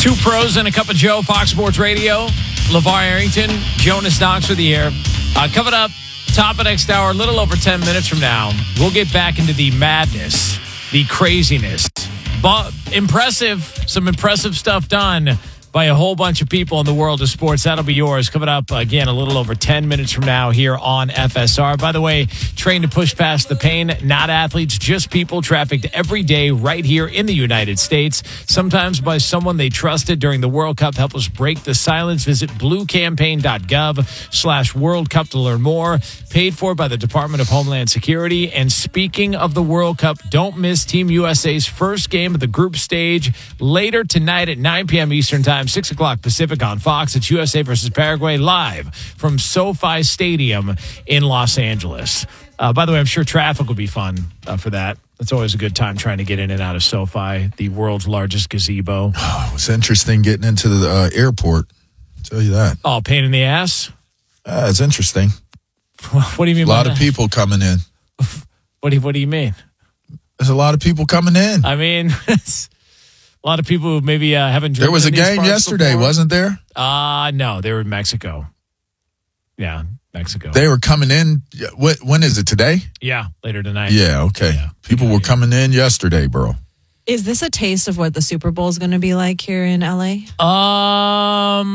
Two pros and a cup of Joe, Fox Sports Radio. LeVar Arrington, Jonas Knox for the air. Coming up, top of next hour, a little over 10 minutes from now, we'll get back into the madness, the craziness. But some impressive stuff done by a whole bunch of people in the world of sports. That'll be yours. Coming up, again, a little over 10 minutes from now here on FSR. By the way, trained to push past the pain, not athletes, just people trafficked every day right here in the United States, sometimes by someone they trusted during the World Cup. Help us break the silence. Visit bluecampaign.gov/World Cup to learn more. Paid for by the Department of Homeland Security. And speaking of the World Cup, don't miss Team USA's first game of the group stage later tonight at 9 p.m. Eastern Time. 6 o'clock Pacific on Fox. It's USA versus Paraguay live from SoFi Stadium in Los Angeles. By the way, I'm sure traffic will be fun for that. It's always a good time trying to get in and out of SoFi, the world's largest gazebo. Oh, it was interesting getting into the airport. I'll tell you that. Oh, pain in the ass? It's interesting. What do you mean by that? A lot of people coming in. What do you mean? There's a lot of people coming in. I mean... A lot of people who maybe haven't driven. There was a game yesterday, before. Wasn't there? No, they were in Mexico. Yeah, Mexico. They were coming in. When is it, today? Yeah, later tonight. Yeah, okay. Yeah. People were coming in yesterday, bro. Is this a taste of what the Super Bowl is going to be like here in LA? I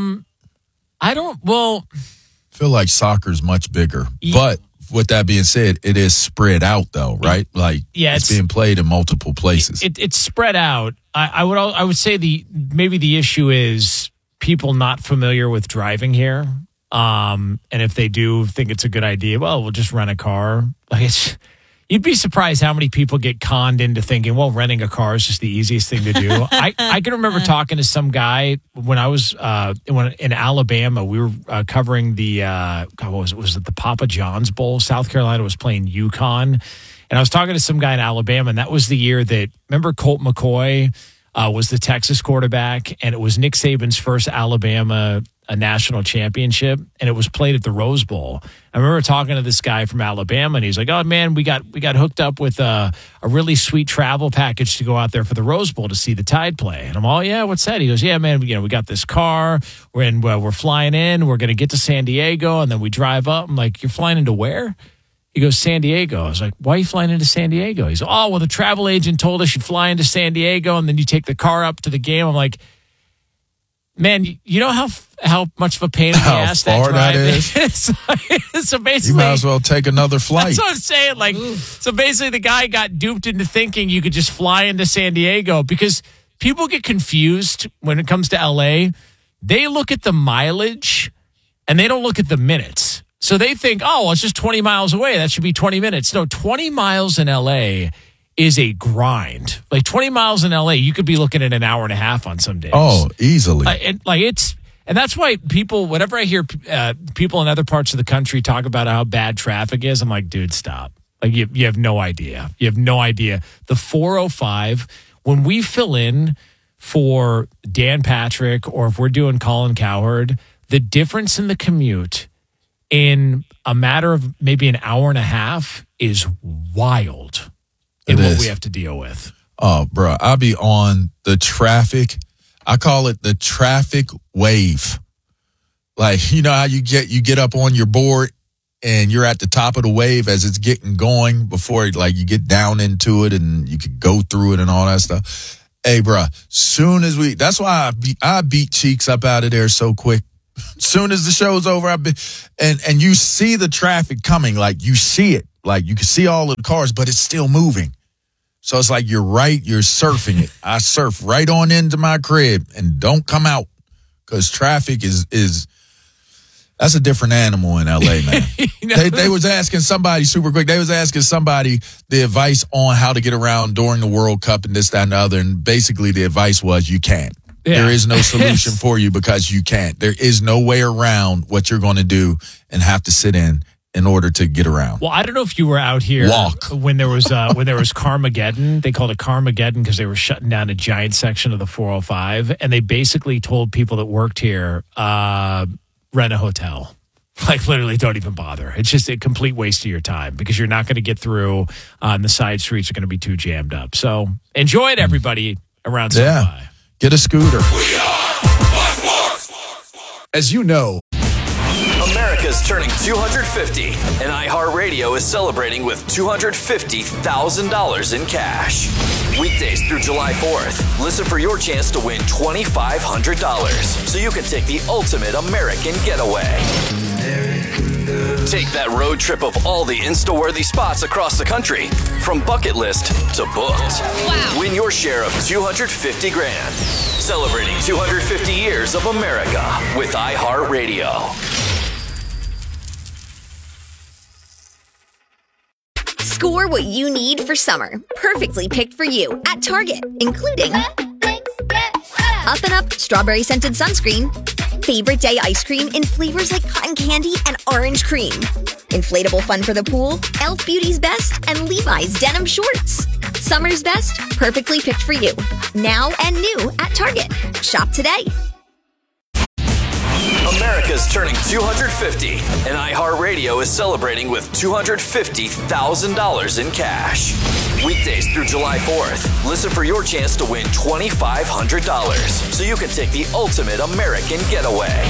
feel like soccer's much bigger. But with that being said, it is spread out, though, right? It's being played in multiple places. It's spread out. I would say maybe the issue is people not familiar with driving here, and if they do think it's a good idea, well, we'll just rent a car. You'd be surprised how many people get conned into thinking, well, renting a car is just the easiest thing to do. I can remember talking to some guy when I was in Alabama. We were covering the was it the Papa John's Bowl? South Carolina was playing UConn. And I was talking to some guy in Alabama, and that was the year that, remember Colt McCoy was the Texas quarterback, and it was Nick Saban's first Alabama national championship, and it was played at the Rose Bowl. I remember talking to this guy from Alabama, and he's like, oh, man, we got hooked up with a really sweet travel package to go out there for the Rose Bowl to see the Tide play. And I'm all, yeah, what's that? He goes, yeah, man, we got this car, we're flying in, we're going to get to San Diego, and then we drive up. I'm like, you're flying into where? He goes, San Diego. I was like, why are you flying into San Diego? He's like, oh, well, the travel agent told us you fly into San Diego and then you take the car up to the game. I'm like, man, you know how much of a pain in the ass that drive is? So basically, you might as well take another flight. That's what I'm saying. So basically, the guy got duped into thinking you could just fly into San Diego because people get confused when it comes to LA. They look at the mileage and they don't look at the minutes. So they think, oh, well, it's just 20 miles away. That should be 20 minutes. No, 20 miles in LA is a grind. 20 miles in LA, you could be looking at an hour and a half on some days. Oh, easily. And that's why people, whenever I hear people in other parts of the country talk about how bad traffic is, I'm like, dude, stop. You have no idea. You have no idea. The 405, when we fill in for Dan Patrick or if we're doing Colin Cowherd, the difference in the commute in a matter of maybe an hour and a half is wild in what we have to deal with. Oh, bro, I'll be on the traffic. I call it the traffic wave. You know how you get up on your board and you're at the top of the wave as it's getting going before you get down into it and you could go through it and all that stuff. Hey, bro, that's why I beat Cheeks up out of there so quick. Soon as the show's over, and you see the traffic coming, you see it, you can see all of the cars, but it's still moving. So it's you're surfing it. I surf right on into my crib and don't come out because traffic is that's a different animal in LA, man. They was asking somebody super quick. They was asking somebody the advice on how to get around during the World Cup and this, that, and the other. And basically the advice was you can't. Yeah. There is no solution for you because you can't. There is no way around what you're going to do and have to sit in order to get around. Well, I don't know if you were out here when there was Carmageddon. They called it Carmageddon because they were shutting down a giant section of the 405, and they basically told people that worked here, rent a hotel. Literally, don't even bother. It's just a complete waste of your time because you're not going to get through, and the side streets are going to be too jammed up. So enjoy it, everybody around SoFi. Get a scooter. We are As you know, America's turning 250, and iHeartRadio is celebrating with $250,000 in cash. Weekdays through July 4th, listen for your chance to win $2,500 so you can take the ultimate American getaway. Take that road trip of all the Insta-worthy spots across the country, from bucket list to booked. Wow. Win your share of $250 grand. Celebrating 250 years of America with iHeartRadio. Score what you need for summer. Perfectly picked for you at Target, including Up and Up strawberry scented sunscreen, favorite day ice cream in flavors like cotton candy and orange cream, inflatable fun for the pool, Elf Beauty's Best, and Levi's denim shorts. Summer's best, perfectly picked for you. Now and new at Target. Shop today. America's turning 250, and iHeartRadio is celebrating with $250,000 in cash. Weekdays through July 4th, listen for your chance to win $2,500 so you can take the ultimate American getaway.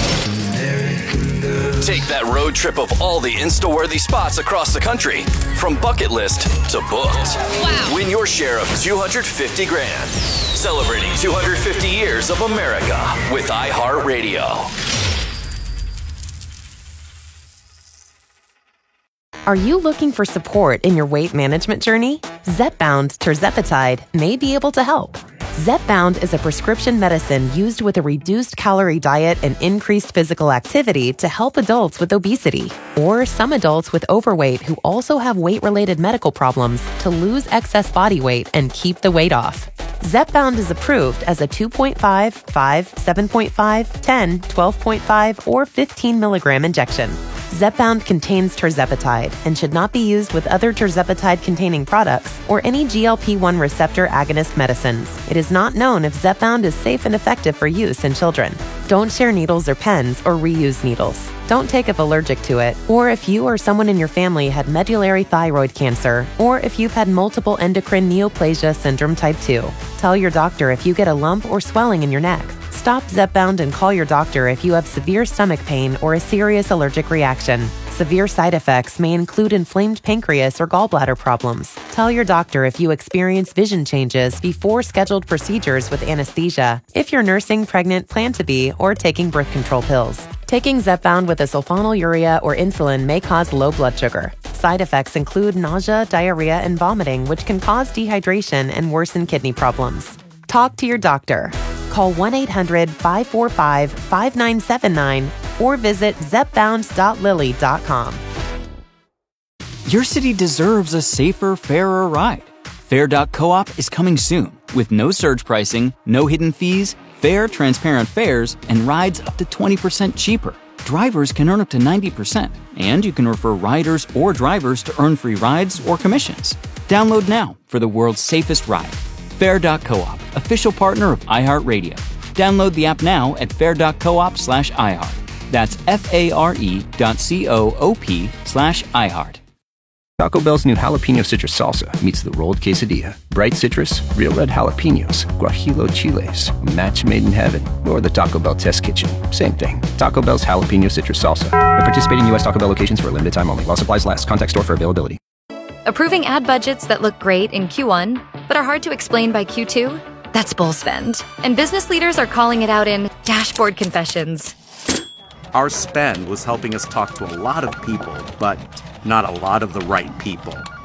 Take that road trip of all the Insta-worthy spots across the country, from bucket list to booked. Wow. Win your share of $250 grand. Celebrating 250 years of America with iHeartRadio. Are you looking for support in your weight management journey? Zepbound tirzepatide may be able to help. Zepbound is a prescription medicine used with a reduced calorie diet and increased physical activity to help adults with obesity or some adults with overweight who also have weight-related medical problems to lose excess body weight and keep the weight off. Zepbound is approved as a 2.5, 5, 7.5, 10, 12.5, or 15 milligram injection. Zepbound contains tirzepatide and should not be used with other tirzepatide-containing products or any GLP-1 receptor agonist medicines. It is not known if Zepbound is safe and effective for use in children. Don't share needles or pens or reuse needles. Don't take if allergic to it, or if you or someone in your family had medullary thyroid cancer, or if you've had multiple endocrine neoplasia syndrome type 2. Tell your doctor if you get a lump or swelling in your neck. Stop Zepbound and call your doctor if you have severe stomach pain or a serious allergic reaction. Severe side effects may include inflamed pancreas or gallbladder problems. Tell your doctor if you experience vision changes before scheduled procedures with anesthesia, if you're nursing, pregnant, plan to be, or taking birth control pills. Taking Zepbound with a sulfonylurea or insulin may cause low blood sugar. Side effects include nausea, diarrhea, and vomiting, which can cause dehydration and worsen kidney problems. Talk to your doctor. Call 1-800-545-5979 or visit zepbound.lilly.com. Your city deserves a safer, fairer ride. Fair.coop is coming soon with no surge pricing, no hidden fees, fair, transparent fares, and rides up to 20% cheaper. Drivers can earn up to 90%, and you can refer riders or drivers to earn free rides or commissions. Download now for the world's safest ride. Fair.coop, official partner of iHeartRadio. Download the app now at fair.coop/iHeart. That's FARE.coop/iHeart. Taco Bell's new jalapeno citrus salsa meets the rolled quesadilla. Bright citrus, real red jalapenos, guajillo chiles, a match made in heaven, or the Taco Bell test kitchen. Same thing. Taco Bell's jalapeno citrus salsa. At participating U.S. Taco Bell locations for a limited time only. While supplies last. Contact store for availability. Approving ad budgets that look great in Q1, but are hard to explain by Q2? That's bull spend. And business leaders are calling it out in dashboard confessions. Our spend was helping us talk to a lot of people, but not a lot of the right people.